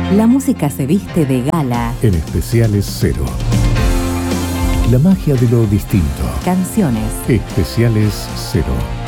La música se viste de gala. En Especiales Cero. La magia de lo distinto. Canciones. Especiales Cero.